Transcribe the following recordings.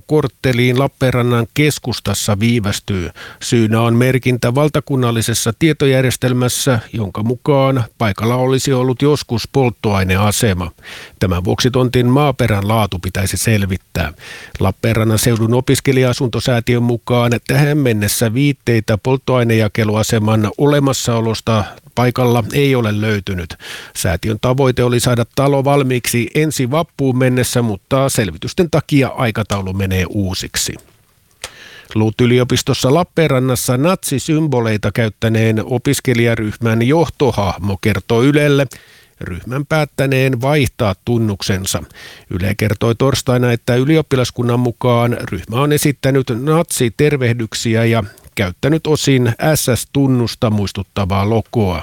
kortteliin Lappeenrannan keskustassa viivästyy. Syynä on merkintä valtakunnallisessa tietojärjestelmässä, jonka mukaan paikalla olisi ollut joskus polttoaineasema. Tämän vuoksi tontin maaperän laatu pitäisi selvittää. Lappeenrannan seudun opiskelija-asuntosäätiön mukaan tähän mennessä viitteitä polttoainejakeluaseman olemassaolosta paikalla ei ole löytynyt. Säätiön tavoite oli saada talo valmiiksi ensi vappuun mennessä, mutta selvitysten takia aikataulu menee uusiksi. LUT-yliopistossa Lappeenrannassa natsisymboleita käyttäneen opiskelijaryhmän johtohahmo kertoo Ylelle ryhmän päättäneen vaihtaa tunnuksensa. Yle kertoi torstaina, että ylioppilaskunnan mukaan ryhmä on esittänyt natsitervehdyksiä ja käyttänyt osin SS-tunnusta muistuttavaa logoa.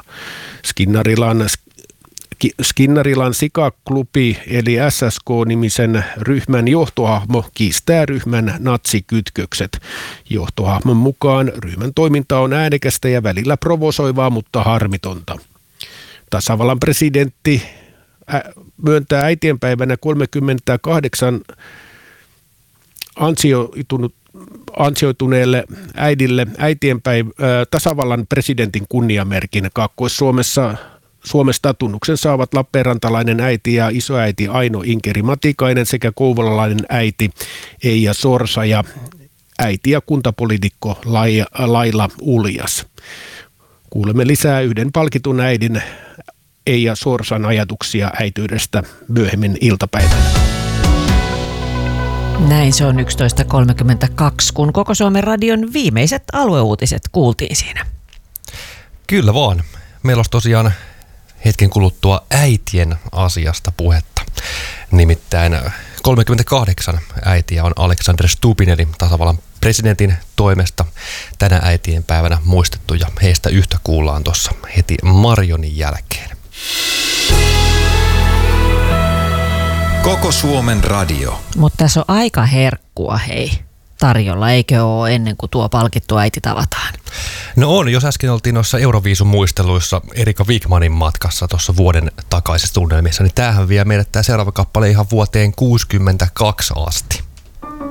Skinnarilan Sikaklubi eli SSK-nimisen ryhmän johtohahmo kiistää ryhmän natsikytkökset. Johtohahmon mukaan ryhmän toiminta on äänekästä ja välillä provosoivaa, mutta harmitonta. Tasavallan presidentti myöntää äitienpäivänä 38 ansioituneelle äidille tasavallan presidentin kunniamerkin. Kaakkois-Suomesta tunnuksen saavat lappeenrantalainen äiti ja isoäiti Aino Inkeri Matikainen sekä kouvolalainen äiti Eija Sorsa ja äiti ja kuntapoliitikko Laila Uljas. Kuulemme lisää yhden palkitun äidin Eija Sorsan ajatuksia äityydestä myöhemmin iltapäivällä. Näin se on 11.32, kun Koko Suomen radion viimeiset alueuutiset kuultiin siinä. Kyllä vaan. Meillä olisi tosiaan hetken kuluttua äitien asiasta puhetta. Nimittäin 38 äitiä on Alexander Stubbin eli tasavallan presidentin toimesta tänä äitien päivänä muistettu ja heistä yhtä kuullaan tuossa heti Marjonin jälkeen. Koko Suomen radio. Mutta tässä on aika herkkua, hei, tarjolla, eikö ole ennen kuin tuo palkittu äiti tavataan? No on, jos äsken oltiin noissa Euroviisun muisteluissa Erika Wigmanin matkassa tuossa vuoden takaisessa tunnelmissa, niin tämähän vie meidät tämä seuraava kappale ihan vuoteen 1962 asti.